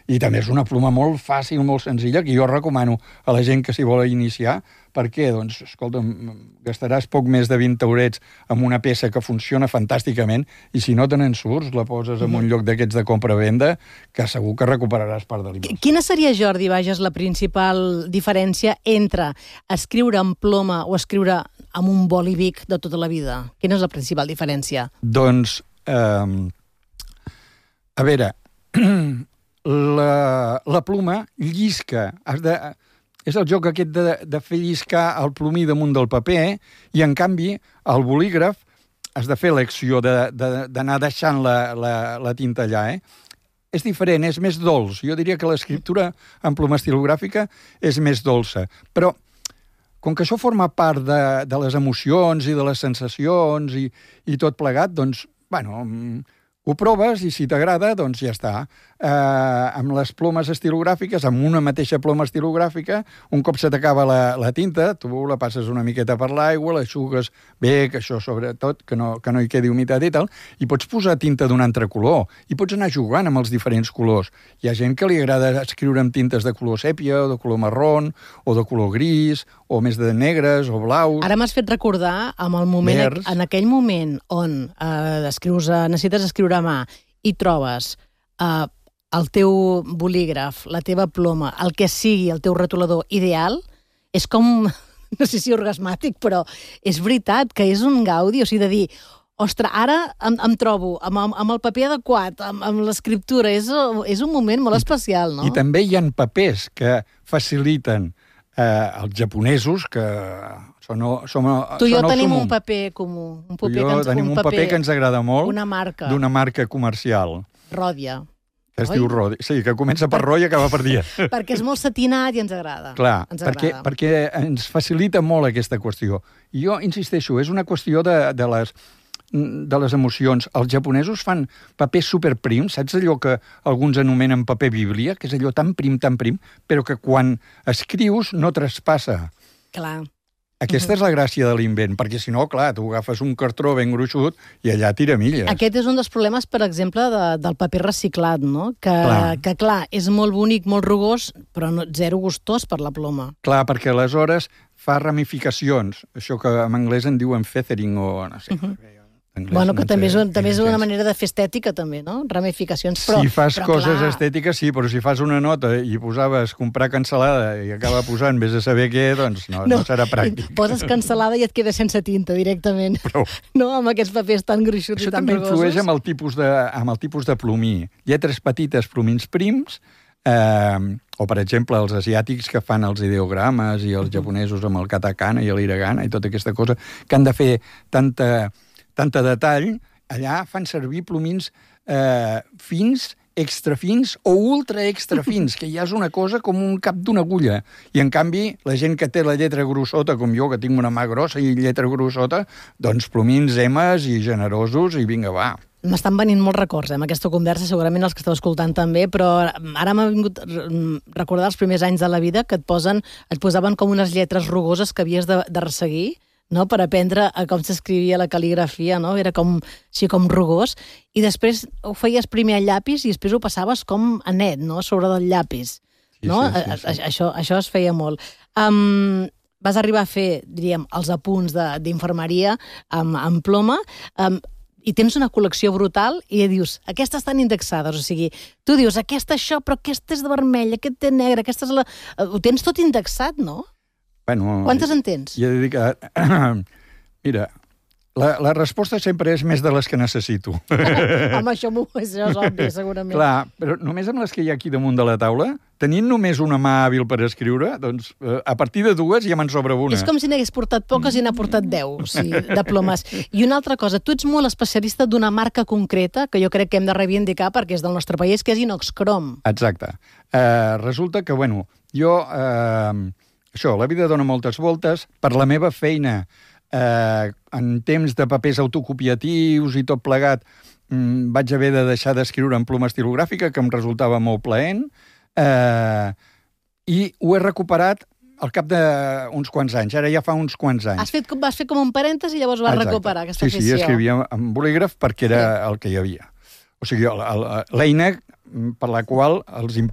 I també és una ploma molt fàcil, molt senzilla, que jo recomano a la gent que s'hi vol iniciar. Per què? Doncs, escolta'm, gastaràs poc més de 20 eurets amb una peça que funciona fantàsticament i si no te n'en surts, la poses en un lloc d'aquests de compra-venda que segur que recuperaràs part de l'inversió. Quina seria, Jordi Bages, la principal diferència entre escriure amb ploma o escriure amb un boli Bic de tota la vida? Quina és la principal diferència? Doncs, a veure... La ploma llisca. És el joc aquest de fer lliscar el plomí damunt del paper i, en canvi, el bolígraf has de fer l'acció d'anar deixant la tinta allà. És diferent, és més dolç. Jo diria que l'escriptura en ploma estilogràfica és més dolça. Però, com que això forma part de les emocions i de les sensacions i tot plegat, doncs, bueno... Ho proves i si t'agrada, doncs ja està. Amb les plomes estilogràfiques, amb una mateixa ploma estilogràfica, un cop se t'acaba la tinta, tu la passes una miqueta per l'aigua, l'aixugues bé, que això sobretot, que no hi quedi humitat i tal, i pots posar tinta d'un altre color, i pots anar jugant amb els diferents colors. Hi ha gent que li agrada escriure amb tintes de color sèpia, o de color marrón, o de color gris, o més de negres, o blaus... Ara m'has fet recordar amb el moment, en aquell moment on necessites escriure a mà i trobes el teu bolígraf, la teva ploma, el que sigui, el teu retolador ideal, és com, no sé si orgasmàtic, però és veritat que és un gaudi, o sigui, de dir, ostres, ara em trobo amb el paper adequat, amb l'escriptura, és un moment molt especial, no? I també hi ha papers que faciliten els japonesos, que tu i jo tenim un paper comú. Tenim un paper que ens agrada molt. Una marca. D'una marca comercial. Ròdia. Que es diu Ròdia. Sí, que comença per Ro i acaba per Dia. Perquè és molt satinat i ens agrada. Clar, perquè ens facilita molt aquesta qüestió. I jo insisteixo, és una qüestió de les emocions. Els japonesos fan papers superprims, saps allò que alguns anomenen paper bíblia, que és allò tan prim, però que quan escrius no traspassa. Clar. Aquesta és la gràcia de l'invent, perquè si no, clar, tu agafes un cartró ben gruixut i allà tira milles. Aquest és un dels problemes, per exemple, del paper reciclat, no? Que clar, és molt bonic, molt rugós, però zero gustós per la ploma. Clar, perquè aleshores fa ramificacions, això que en anglès en diuen feathering o no sé... Bueno, que també és una manera de fer estètica, també, no? Ramificacions, però... Si fas coses estètiques, sí, però si fas una nota i posaves comprar cansalada i acaba posant vés a saber què, doncs no serà pràctic. Poses cansalada i et queda sense tinta directament. No, amb aquests papers tan gruixuts i tan rugosos. Això també influeix amb el tipus de plomí. Lletres petites, plomins prims, o, per exemple, els asiàtics que fan els ideogrames i els japonesos amb el katakana i l'hiragana i tota aquesta cosa, que han de fer tanta detall, allà fan servir plomins fins, extra fins o ultra extra fins, que ja és una cosa com un cap d'una agulla. I, en canvi, la gent que té la lletra grossota, com jo, que tinc una mà grossa i lletra grossota, doncs plomins emes i generosos i vinga, va. M'estan venint molts records amb aquesta conversa, segurament els que esteu escoltant també, però ara m'ha vingut recordar els primers anys de la vida que et posaven com unes lletres rugoses que havies de resseguir, no? Per aprendre a com s'escrivia la cal·ligrafia, no? Era com rugós, i després ho feies primer al llapis i després ho passaves com a net, no? Sobre del llapis. No? Sí. Això es feia molt. Vas arribar a fer, diríem, els apunts d'infermeria amb ploma, i tens una col·lecció brutal i dius, aquestes estan indexades, o sigui, tu dius, aquesta això, però aquesta és de vermell, aquest té negre, aquesta és la... Ho tens tot indexat, no? Bueno, quantes en tens? Jo he de dir que... Mira, la resposta sempre és més de les que necessito. Home, això és obvi, segurament. Clar, però només amb les que hi ha aquí damunt de la taula, tenint només una mà hàbil per escriure, doncs a partir de dues ja me'n sobra una. És com si n'hagués portat poques i n'ha portat 10, o sigui, de plomes. I una altra cosa, tu ets molt especialista d'una marca concreta, que jo crec que hem de reivindicar perquè és del nostre país, que és Inox-Crom. Exacte. Resulta que, bueno, jo... Això, la vida dona moltes voltes. Per la meva feina, en temps de papers autocopiatius i tot plegat, vaig haver de deixar d'escriure en ploma estilogràfica, que em resultava molt plaent, i ho he recuperat al cap d'uns quants anys. Ara ja fa uns quants anys. Vas fer com un parèntesi i llavors vas recuperar aquesta afició. Sí, escrivia en bolígraf perquè era el que hi havia. O sigui, l'eina per la qual els